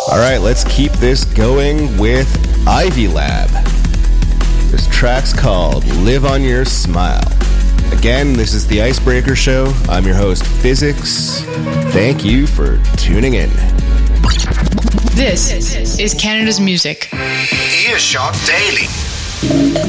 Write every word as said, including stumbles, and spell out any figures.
All right, let's keep this going with Ivy Lab. This track's called Live on Your Smile. Again, this is the Icebreaker Show. I'm your host, Physics. Thank you for tuning in. This is Canada's music. Earshot Daily.